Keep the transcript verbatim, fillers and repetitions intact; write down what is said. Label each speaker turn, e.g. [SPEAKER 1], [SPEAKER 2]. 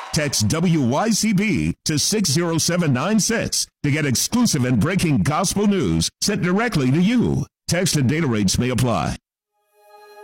[SPEAKER 1] Text W Y C B to six zero seven nine six to get exclusive and breaking gospel news sent directly to you. Text and data rates may apply.